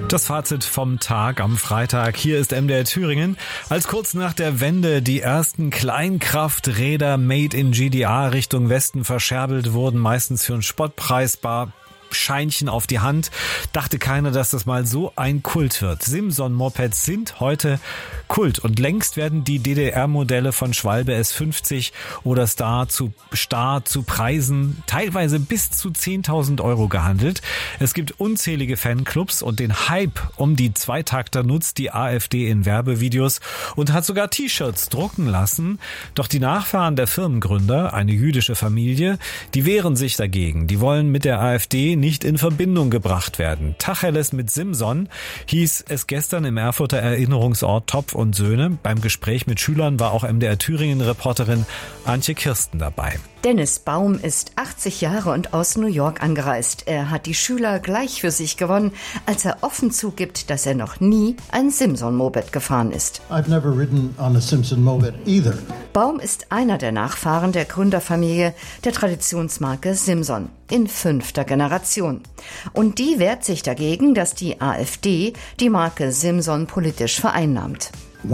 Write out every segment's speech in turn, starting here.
Das Fazit vom Tag am Freitag. Hier ist MDR Thüringen. Als kurz nach der Wende die ersten Kleinkrafträder made in GDR Richtung Westen verscherbelt wurden, meistens für einen Spottpreis, Scheinchen auf die Hand, dachte keiner, dass das mal so ein Kult wird. Simson-Mopeds sind heute Kult und längst werden die DDR-Modelle von Schwalbe S50 oder Star zu Preisen teilweise bis zu 10.000 Euro gehandelt. Es gibt unzählige Fanclubs und den Hype um die Zweitakter nutzt die AfD in Werbevideos und hat sogar T-Shirts drucken lassen. Doch die Nachfahren der Firmengründer, eine jüdische Familie, die wehren sich dagegen. Die wollen mit der AfD nicht in Verbindung gebracht werden. Tacheles mit Simson hieß es gestern im Erfurter Erinnerungsort Topf und Söhne. Beim Gespräch mit Schülern war auch MDR Thüringen-Reporterin Antje Kirsten dabei. Dennis Baum ist 80 Jahre und aus New York angereist. Er hat die Schüler gleich für sich gewonnen, als er offen zugibt, dass er noch nie ein Simson-Moped gefahren ist. I've never ridden on a Simson-Moped either. Baum ist einer der Nachfahren der Gründerfamilie der Traditionsmarke Simson in 5. Generation. Und die wehrt sich dagegen, dass die AfD die Marke Simson politisch vereinnahmt.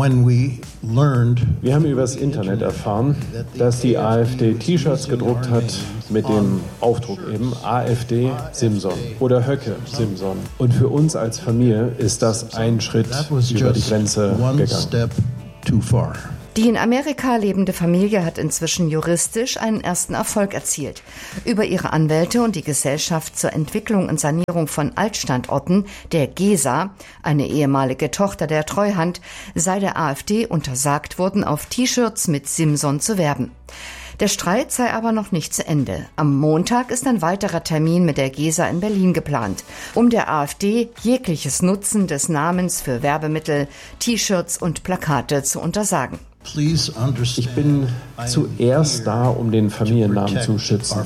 Wir haben übers Internet erfahren, dass die AfD T-Shirts gedruckt hat mit dem Aufdruck eben AfD Simson oder Höcke Simson. Und für uns als Familie ist das ein Schritt über die Grenze gegangen. Die in Amerika lebende Familie hat inzwischen juristisch einen ersten Erfolg erzielt. Über ihre Anwälte und die Gesellschaft zur Entwicklung und Sanierung von Altstandorten, der GESA, eine ehemalige Tochter der Treuhand, sei der AfD untersagt worden, auf T-Shirts mit Simson zu werben. Der Streit sei aber noch nicht zu Ende. Am Montag ist ein weiterer Termin mit der GESA in Berlin geplant, um der AfD jegliches Nutzen des Namens für Werbemittel, T-Shirts und Plakate zu untersagen. Ich bin zuerst da, um den Familiennamen zu schützen.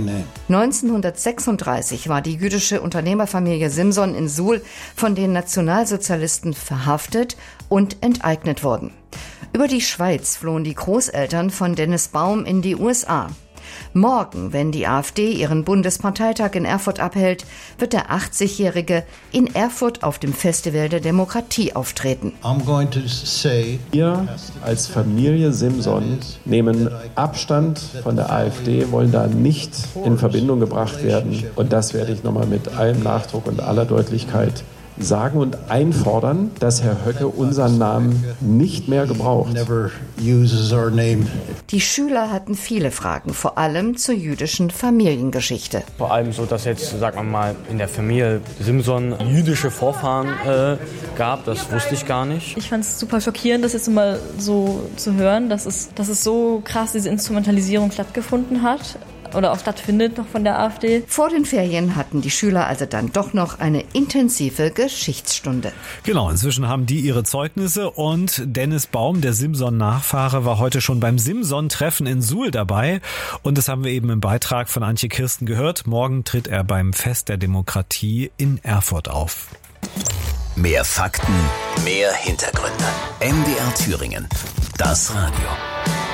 1936 war die jüdische Unternehmerfamilie Simson in Suhl von den Nationalsozialisten verhaftet und enteignet worden. Über die Schweiz flohen die Großeltern von Dennis Baum in die USA. Morgen, wenn die AfD ihren Bundesparteitag in Erfurt abhält, wird der 80-Jährige in Erfurt auf dem Festival der Demokratie auftreten. Wir als Familie Simson nehmen Abstand von der AfD, wollen da nicht in Verbindung gebracht werden. Und das werde ich nochmal mit allem Nachdruck und aller Deutlichkeit sagen und einfordern, dass Herr Höcke unseren Namen nicht mehr gebraucht. Die Schüler hatten viele Fragen, vor allem zur jüdischen Familiengeschichte. Vor allem so, dass jetzt, sagen wir mal, in der Familie Simson jüdische Vorfahren gab, das wusste ich gar nicht. Ich fand es super schockierend, das jetzt mal so zu hören, dass es so krass diese Instrumentalisierung stattgefunden hat. Oder auch stattfindet noch von der AfD. Vor den Ferien hatten die Schüler also dann doch noch eine intensive Geschichtsstunde. Genau, inzwischen haben die ihre Zeugnisse und Dennis Baum, der Simson-Nachfahre, war heute schon beim Simson-Treffen in Suhl dabei. Und das haben wir eben im Beitrag von Antje Kirsten gehört. Morgen tritt er beim Fest der Demokratie in Erfurt auf. Mehr Fakten, mehr Hintergründe. MDR Thüringen, das Radio.